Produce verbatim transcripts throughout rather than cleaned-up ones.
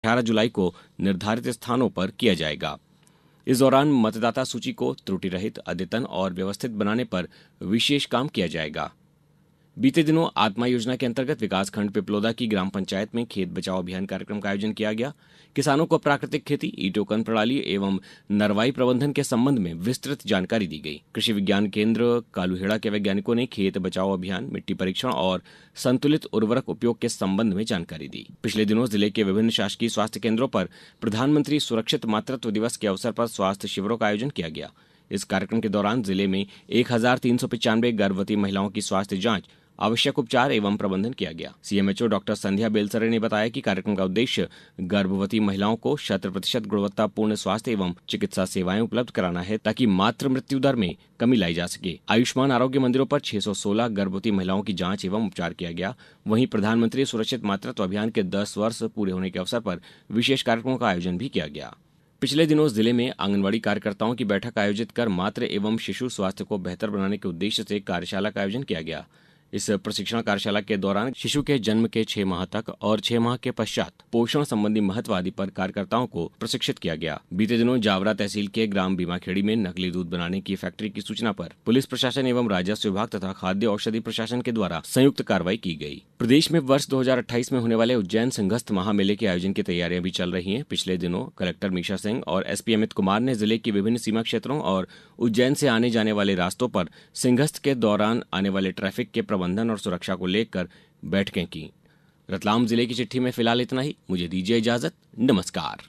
अठारह जुलाई को निर्धारित स्थानों पर किया जाएगा। इस दौरान मतदाता सूची को त्रुटि रहित, अद्यतन और व्यवस्थित बनाने पर विशेष काम किया जाएगा। बीते दिनों आत्मा योजना के अंतर्गत विकासखंड पिपलोदा की ग्राम पंचायत में खेत बचाओ अभियान कार्यक्रम का आयोजन किया गया। किसानों को प्राकृतिक खेती, ई टोकन प्रणाली एवं नरवाई प्रबंधन के संबंध में विस्तृत जानकारी दी गई। कृषि विज्ञान केंद्र कालूहेड़ा के वैज्ञानिकों ने खेत बचाओ अभियान, मिट्टी परीक्षण और संतुलित उर्वरक उपयोग के संबंध में जानकारी दी। पिछले दिनों जिले के विभिन्न शासकीय स्वास्थ्य केंद्रों पर प्रधानमंत्री सुरक्षित मातृत्व दिवस के अवसर पर स्वास्थ्य शिविरों का आयोजन किया गया। इस कार्यक्रम के दौरान जिले में एक हजार तीन सौ पचानवे गर्भवती महिलाओं की स्वास्थ्य जांच, आवश्यक उपचार एवं प्रबंधन किया गया। सीएमएचओ डॉक्टर संध्या बेलसरे ने बताया कि कार्यक्रम का उद्देश्य गर्भवती महिलाओं को शत प्रतिशत गुणवत्तापूर्ण स्वास्थ्य एवं चिकित्सा सेवाएं उपलब्ध कराना है, ताकि मातृ मृत्यु दर में कमी लाई जा सके। आयुष्मान आरोग्य मंदिरों पर छह सौ सोलह गर्भवती महिलाओं की जांच एवं उपचार किया गया। वहीं प्रधानमंत्री सुरक्षित मातृत्व अभियान के दस वर्ष पूरे होने के अवसर पर विशेष कार्यक्रमों का आयोजन भी किया गया। पिछले दिनों जिले में आंगनवाड़ी कार्यकर्ताओं की बैठक आयोजित कर मातृ एवं शिशु स्वास्थ्य को बेहतर बनाने के उद्देश्य से कार्यशाला का आयोजन किया गया। इस प्रशिक्षण कार्यशाला के दौरान शिशु के जन्म के छह माह तक और छह माह के पश्चात पोषण संबंधी महत्व आदि पर कार्यकर्ताओं को प्रशिक्षित किया गया। बीते दिनों जावरा तहसील के ग्राम बीमाखेड़ी में नकली दूध बनाने की फैक्ट्री की सूचना पर पुलिस प्रशासन एवं राजस्व विभाग तथा खाद्य औषधि प्रशासन के द्वारा संयुक्त कार्रवाई की गई। प्रदेश में वर्ष दो हजार अट्ठाईस में होने वाले उज्जैन सिंहस्थ महामेले के आयोजन की तैयारियां भी चल रही हैं। पिछले दिनों कलेक्टर मीशा सिंह और एसपी अमित कुमार ने जिले के विभिन्न सीमा क्षेत्रों और उज्जैन से आने जाने वाले रास्तों पर सिंहस्थ के दौरान आने वाले ट्रैफिक के प्रबंधन और सुरक्षा को लेकर बैठकें की। रतलाम जिले की चिट्ठी में फिलहाल इतना ही। मुझे दीजिए इजाजत। नमस्कार।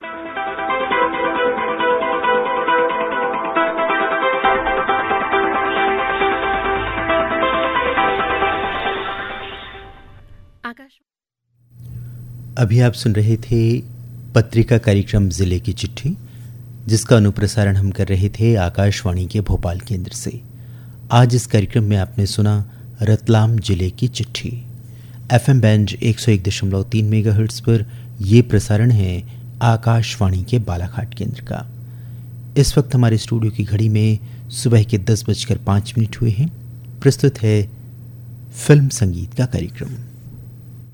अभी आप सुन रहे थे पत्रिका कार्यक्रम जिले की चिट्ठी, जिसका अनुप्रसारण हम कर रहे थे आकाशवाणी के भोपाल केंद्र से। आज इस कार्यक्रम में आपने सुना रतलाम जिले की चिट्ठी। एफएम बैंड एक सौ एक दशमलव तीन मेगाहर्ट्ज पर यह प्रसारण है आकाशवाणी के बालाघाट केंद्र का। इस वक्त हमारे स्टूडियो की घड़ी में सुबह के दस बजकर पाँच मिनट हुए हैं। प्रस्तुत है फिल्म संगीत का कार्यक्रम।